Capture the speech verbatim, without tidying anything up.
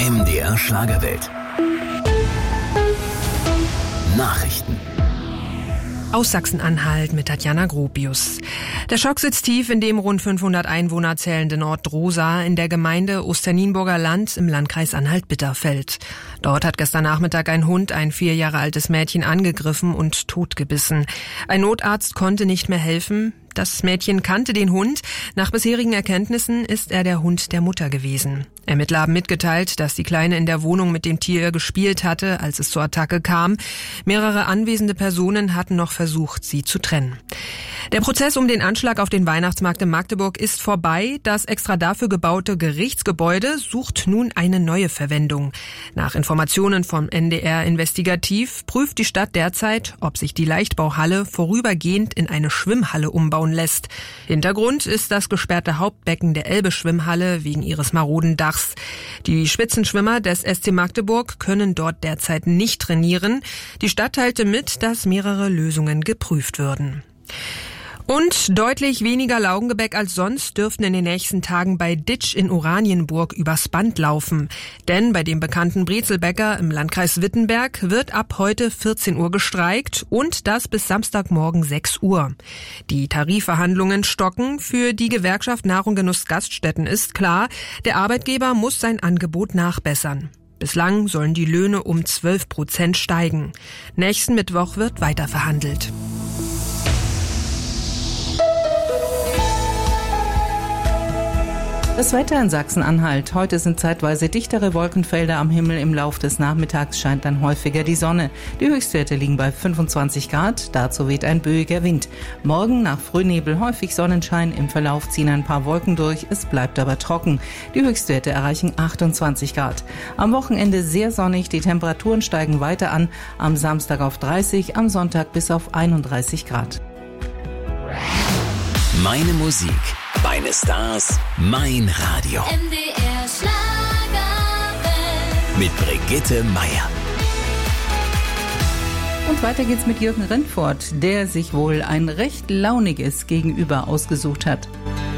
M D R Schlagerwelt. Nachrichten. Aus Sachsen-Anhalt mit Tatjana Gropius. Der Schock sitzt tief in dem rund fünfhundert Einwohner zählenden Ort Drosa in der Gemeinde Osternienburger Land im Landkreis Anhalt-Bitterfeld. Dort hat gestern Nachmittag ein Hund ein vier Jahre altes Mädchen angegriffen und totgebissen. Ein Notarzt konnte nicht mehr helfen. Das Mädchen kannte den Hund. Nach bisherigen Erkenntnissen ist er der Hund der Mutter gewesen. Ermittler haben mitgeteilt, dass die Kleine in der Wohnung mit dem Tier gespielt hatte, als es zur Attacke kam. Mehrere anwesende Personen hatten noch versucht, sie zu trennen. Der Prozess um den Anschlag auf den Weihnachtsmarkt in Magdeburg ist vorbei. Das extra dafür gebaute Gerichtsgebäude sucht nun eine neue Verwendung. Nach Informationen vom N D R Investigativ prüft die Stadt derzeit, ob sich die Leichtbauhalle vorübergehend in eine Schwimmhalle umbauen lässt. Hintergrund ist das gesperrte Hauptbecken der Elbe-Schwimmhalle wegen ihres maroden Dachs. Die Spitzenschwimmer des S C Magdeburg können dort derzeit nicht trainieren. Die Stadt teilte mit, dass mehrere Lösungen geprüft würden. Und deutlich weniger Laugengebäck als sonst dürften in den nächsten Tagen bei Ditsch in Oranienburg übers Band laufen. Denn bei dem bekannten Brezelbäcker im Landkreis Wittenberg wird ab heute vierzehn Uhr gestreikt und das bis Samstagmorgen sechs Uhr. Die Tarifverhandlungen stocken. Für die Gewerkschaft Nahrung Genuss Gaststätten ist klar, der Arbeitgeber muss sein Angebot nachbessern. Bislang sollen die Löhne um zwölf Prozent steigen. Nächsten Mittwoch wird weiter verhandelt. Das Wetter in Sachsen-Anhalt. Heute sind zeitweise dichtere Wolkenfelder am Himmel. Im Lauf des Nachmittags scheint dann häufiger die Sonne. Die Höchstwerte liegen bei fünfundzwanzig Grad. Dazu weht ein böiger Wind. Morgen nach Frühnebel häufig Sonnenschein. Im Verlauf ziehen ein paar Wolken durch. Es bleibt aber trocken. Die Höchstwerte erreichen achtundzwanzig Grad. Am Wochenende sehr sonnig. Die Temperaturen steigen weiter an. Am Samstag auf dreißig, am Sonntag bis auf einunddreißig Grad. Meine Musik, meine Stars, mein Radio. M D R Schlagerwelt. Mit Brigitte Meier. Und weiter geht's mit Jürgen Rindfort, der sich wohl ein recht launiges Gegenüber ausgesucht hat.